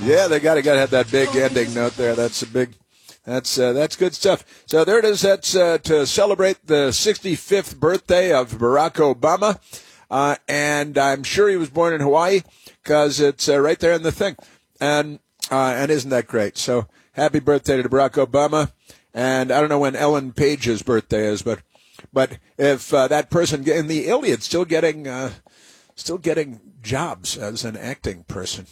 Yeah, they got to have that big ending note there. That's a big. That's good stuff. So there it is. That's to celebrate the 65th birthday of Barack Obama, and I'm sure he was born in Hawaii because it's right there in the thing, and isn't that great? So happy birthday to Barack Obama, and I don't know when Ellen Page's birthday is, but if that person in the Iliad still getting jobs as an acting person,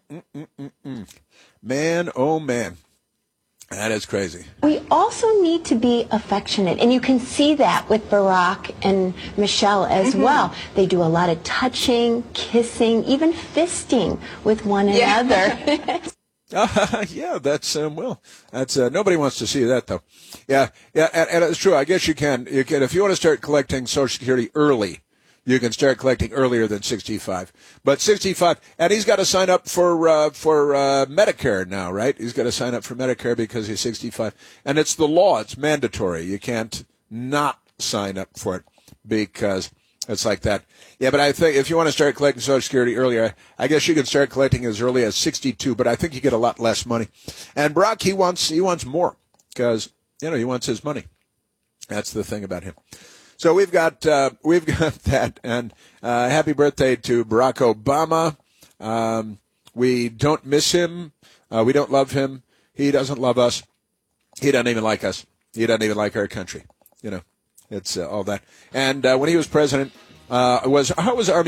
man, oh man. That is crazy. We also need to be affectionate, and you can see that with Barack and Michelle as well. They do a lot of touching, kissing, even fisting with one another. Yeah, that's that's nobody wants to see that though. Yeah, and it's true. I guess you can if you want to start collecting Social Security early. You can start collecting earlier than 65. But 65, and he's got to sign up for Medicare now, right? He's got to sign up for Medicare because he's 65. And it's the law. It's mandatory. You can't not sign up for it because it's like that. Yeah, but I think if you want to start collecting Social Security earlier, I guess you can start collecting as early as 62, but I think you get a lot less money. And Barack, he wants more because, he wants his money. That's the thing about him. So we've got that, and happy birthday to Barack Obama. We don't miss him. We don't love him. He doesn't love us. He doesn't even like us. He doesn't even like our country. It's all that. And when he was president, how was Army